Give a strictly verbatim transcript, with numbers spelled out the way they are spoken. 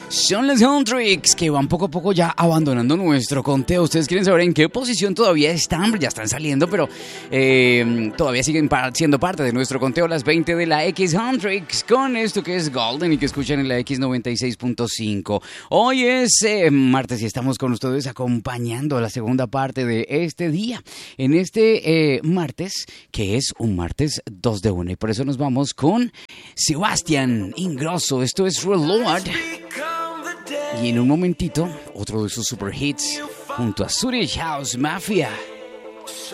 Son los Huntrix que van poco a poco ya abandonando nuestro conteo. Ustedes quieren saber en qué posición todavía están, ya están saliendo, pero eh, todavía siguen par- siendo parte de nuestro conteo. Las veinte de la X Huntrix con esto que es Golden y que escuchan en la X noventa y seis punto cinco. Hoy es eh, martes y estamos con ustedes acompañando la segunda parte de este día. En este eh, martes, que es un martes dos de una, y por eso nos vamos con Sebastián Ingrosso. Esto es Reload. Y en un momentito, otro de sus super hits junto a Swedish House Mafia.